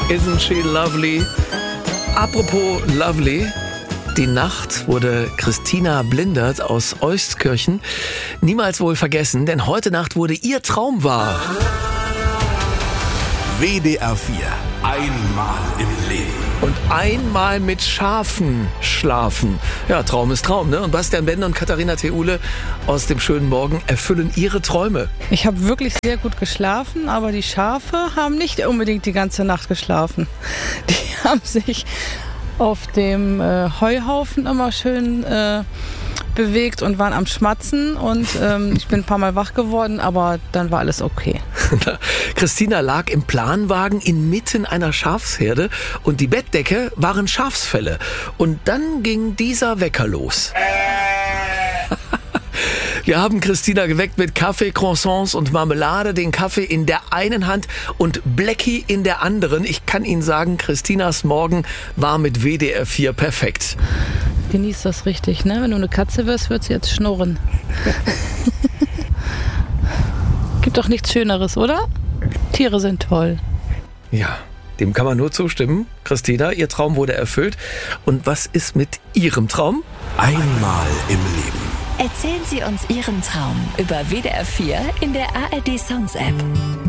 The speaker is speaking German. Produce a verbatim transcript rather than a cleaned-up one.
Isn't she lovely? Apropos lovely. Die Nacht wurde Christina Blindert aus Euskirchen niemals wohl vergessen, denn heute Nacht wurde ihr Traum wahr. W D R vier. Einmal im Leben. Und einmal mit Schafen schlafen. Ja, Traum ist Traum, ne? Und Bastian Bender und Katharina Theule aus dem schönen Morgen erfüllen ihre Träume. Ich habe wirklich sehr gut geschlafen, aber die Schafe haben nicht unbedingt die ganze Nacht geschlafen. Die haben sich auf dem äh, Heuhaufen immer schön äh, bewegt und waren am Schmatzen und ähm, ich bin ein paar Mal wach geworden, aber dann war alles okay. Christina lag im Planwagen inmitten einer Schafsherde und die Bettdecke waren Schafsfelle. Und dann ging dieser Wecker los. Wir haben Christina geweckt mit Kaffee, Croissants und Marmelade, den Kaffee in der einen Hand und Blackie in der anderen. Ich kann Ihnen sagen, Christinas Morgen war mit W D R vier perfekt. Genieß das richtig, ne? Wenn du eine Katze wirst, wird sie jetzt schnurren. Gibt doch nichts Schöneres, oder? Tiere sind toll. Ja, dem kann man nur zustimmen. Christina, Ihr Traum wurde erfüllt. Und was ist mit Ihrem Traum? Einmal im Leben. Erzählen Sie uns Ihren Traum über W D R vier in der A R D Sounds App.